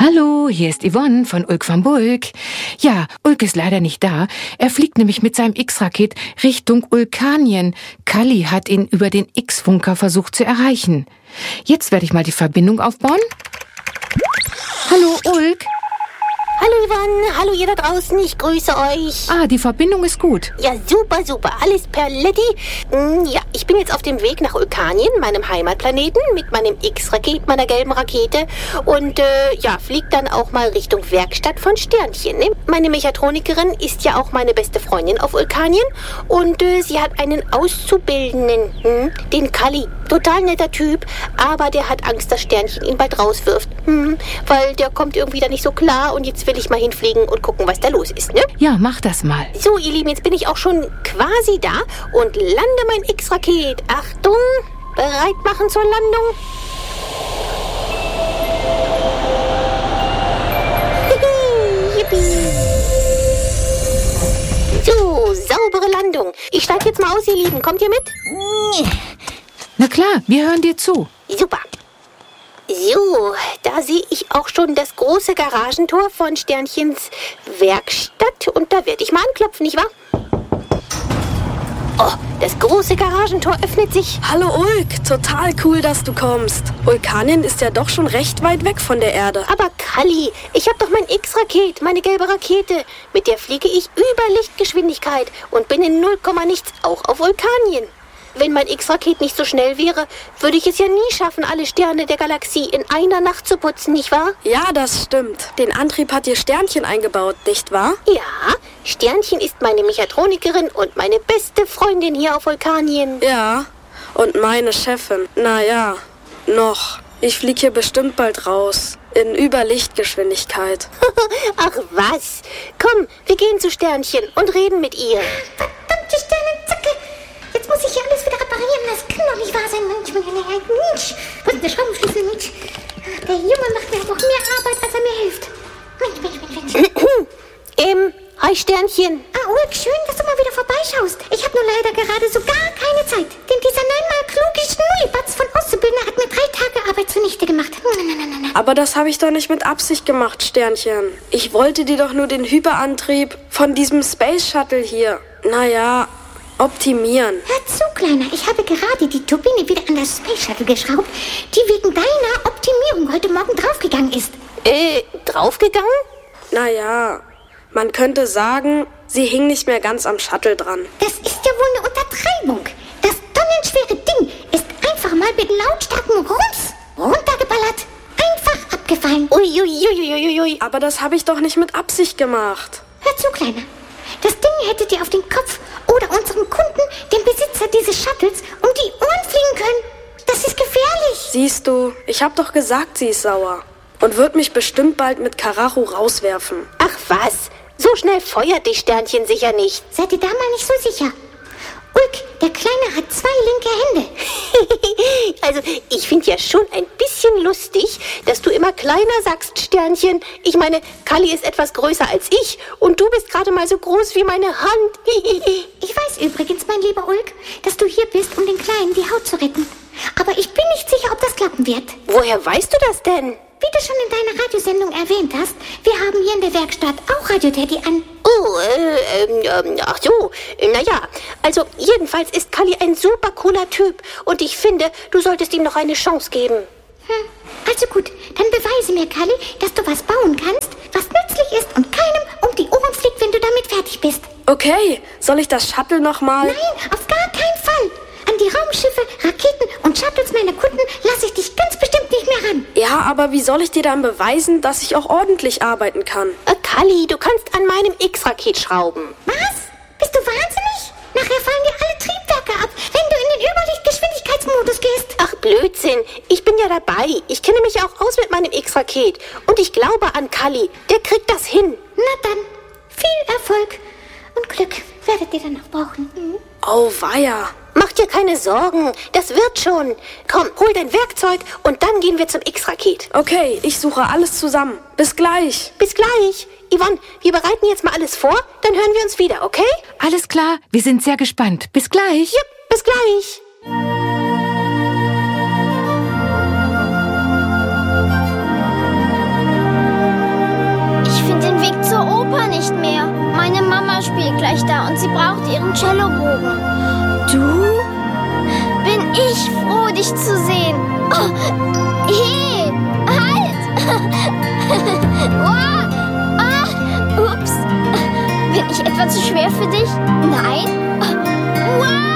Hallo, hier ist Yvonne von Ulk van Bulk. Ja, Ulk ist leider nicht da. Er fliegt nämlich mit seinem X-Raket Richtung Ulkanien. Kali hat ihn über den X-Funker versucht zu erreichen. Jetzt werde ich mal die Verbindung aufbauen. Hallo, Ulk. Hallo Yvonne, hallo ihr da draußen, ich grüße euch. Die Verbindung ist gut. Ja, super, alles perletti. Ja, ich bin jetzt auf dem Weg nach Ulkanien, meinem Heimatplaneten, mit meinem X-Raket, meiner gelben Rakete. Und flieg dann auch mal Richtung Werkstatt von Sternchen. Ne? Meine Mechatronikerin ist ja auch meine beste Freundin auf Ulkanien. Und sie hat einen Auszubildenden, den Kali. Total netter Typ, aber der hat Angst, dass Sternchen ihn bald rauswirft. Weil der kommt irgendwie da nicht so klar und jetzt will ich mal hinfliegen und gucken, was da los ist, ne? Ja, mach das mal. So, ihr Lieben, jetzt bin ich auch schon quasi da und lande mein X-Raket. Achtung, bereit machen zur Landung. Yippie. So, saubere Landung. Ich steige jetzt mal aus, ihr Lieben. Kommt ihr mit? Na klar, wir hören dir zu. Super. So, da sehe ich auch schon das große Garagentor von Sternchens Werkstatt. Und da werde ich mal anklopfen, nicht wahr? Oh, das große Garagentor öffnet sich. Hallo Ulk, total cool, dass du kommst. Ulkanien ist ja doch schon recht weit weg von der Erde. Aber Kali, ich habe doch mein X-Raket, meine gelbe Rakete. Mit der fliege ich über Lichtgeschwindigkeit und bin in 0, nichts auch auf Vulkanien. Wenn mein X-Raket nicht so schnell wäre, würde ich es ja nie schaffen, alle Sterne der Galaxie in einer Nacht zu putzen, nicht wahr? Ja, das stimmt. Den Antrieb hat dir Sternchen eingebaut, nicht wahr? Ja, Sternchen ist meine Mechatronikerin und meine beste Freundin hier auf Vulkanien. Ja, und meine Chefin. Naja, noch. Ich fliege hier bestimmt bald raus. In Überlichtgeschwindigkeit. Ach was. Komm, wir gehen zu Sternchen und reden mit ihr. Verdammte Sternenzacke. Jetzt muss ich hier alles wieder reparieren. Das kann doch nicht wahr sein. Mensch. Wo ist der Schraubenschlüssel? Mensch. Der Junge macht mir einfach mehr Arbeit, als er mir hilft. Mensch. Hi Sternchen. Ulk, schön, dass du mal wieder vorbeischaust. Ich habe nur leider gerade so gar keine Zeit. Denn dieser neunmal kluge Schnullibatz von Auszubildender hat mir 3 Tage Arbeit zunichte gemacht. Aber das habe ich doch nicht mit Absicht gemacht, Sternchen. Ich wollte dir doch nur den Hyperantrieb von diesem Space Shuttle hier, optimieren. Hör zu, Kleiner. Ich habe gerade die Turbine wieder an das Space Shuttle geschraubt, die wegen deiner Optimierung heute Morgen draufgegangen ist. Draufgegangen? Man könnte sagen, sie hing nicht mehr ganz am Shuttle dran. Das ist ja wohl eine Untertreibung. Das tonnenschwere Ding ist einfach mal mit lautstarken Rums runtergeballert. Einfach abgefallen. Ui. Aber das habe ich doch nicht mit Absicht gemacht. Hör zu, Kleiner. Das Ding hätte dir auf den Kopf oder unserem Kunden, dem Besitzer dieses Shuttles, um die Ohren fliegen können. Das ist gefährlich. Siehst du, ich habe doch gesagt, sie ist sauer. Und wird mich bestimmt bald mit Karacho rauswerfen. Ach was, so schnell feuert die Sternchen sicher nicht. Seid ihr da mal nicht so sicher? Ulk, der Kleine hat 2 linke Hände. Also, ich finde ja schon ein bisschen lustig, dass du immer kleiner sagst, Sternchen. Ich meine, Kali ist etwas größer als ich und du bist gerade mal so groß wie meine Hand. Ich weiß übrigens, mein lieber Ulk, dass du hier bist, um den Kleinen die Haut zu retten. Aber ich bin nicht sicher, ob das klappen wird. Woher weißt du das denn? Wie du schon in deiner Radiosendung erwähnt hast, wir haben hier in der Werkstatt auch Radio-Teddy an. Ach so, also jedenfalls ist Kali ein super cooler Typ und ich finde, du solltest ihm noch eine Chance geben. Also gut, dann beweise mir, Kali, dass du was bauen kannst, was nützlich ist und keinem um die Ohren fliegt, wenn du damit fertig bist. Okay, soll ich das Shuttle nochmal... Nein, auf gar keinen Fall. An die Raumschiffe, Raketen und Shuttles meiner Kunden lasse ich dich ganz bestimmt nicht mehr ran. Ja, aber wie soll ich dir dann beweisen, dass ich auch ordentlich arbeiten kann? Kali, du kannst an meinem X-Raket schrauben. Was? Bist du wahnsinnig? Nachher fallen dir alle Triebwerke ab, wenn du in den Überlichtgeschwindigkeitsmodus gehst. Ach Blödsinn, ich bin ja dabei. Ich kenne mich auch aus mit meinem X-Raket. Und ich glaube an Kali, der kriegt das hin. Na dann, viel Erfolg und Glück werdet ihr dann noch brauchen. Auweia. Mach dir keine Sorgen, das wird schon. Komm, hol dein Werkzeug und dann gehen wir zum X-Raket. Okay, ich suche alles zusammen. Bis gleich. Bis gleich. Yvonne, wir bereiten jetzt mal alles vor, dann hören wir uns wieder, okay? Alles klar, wir sind sehr gespannt. Bis gleich. Ja, bis gleich. leichter und sie brauchte ihren Cellobogen. Du? Bin ich froh, dich zu sehen. Oh, hey, halt! Ups. Bin ich etwa zu schwer für dich? Nein? Wow!